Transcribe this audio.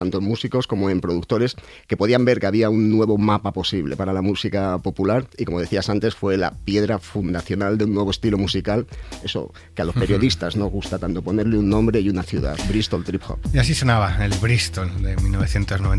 tanto en músicos como en productores, que podían ver que había un nuevo mapa posible para la música popular y, como decías antes, fue la piedra fundacional de un nuevo estilo musical, eso que a los periodistas nos gusta tanto, ponerle un nombre y una ciudad, Bristol Trip Hop. Y así sonaba el Bristol de 1990.